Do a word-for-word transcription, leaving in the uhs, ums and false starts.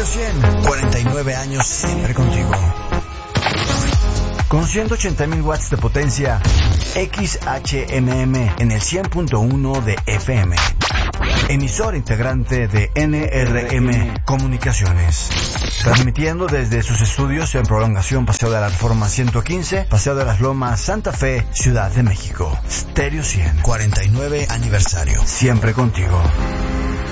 cien, cuarenta y nueve años siempre contigo. Con ciento ochenta mil watts de potencia, X H M M en el cien punto uno de F M. Emisor integrante de N R M Comunicaciones. Transmitiendo desde sus estudios en Prolongación Paseo de la Reforma ciento quince, Paseo de las Lomas, Santa Fe, Ciudad de México. Stereo cien, cuarenta y nueve aniversario. Siempre contigo.